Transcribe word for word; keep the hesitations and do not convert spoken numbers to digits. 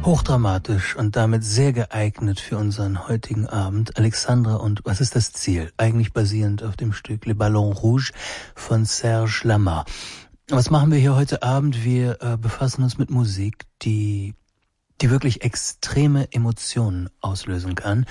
Hochdramatisch und damit sehr geeignet für unseren heutigen Abend. Alexandra und was ist das Ziel? Eigentlich basierend auf dem Stück Le Ballon Rouge von Serge Lama. Was machen wir hier heute Abend? Wir äh, befassen uns mit Musik, die die wirklich extreme Emotionen auslösen kann.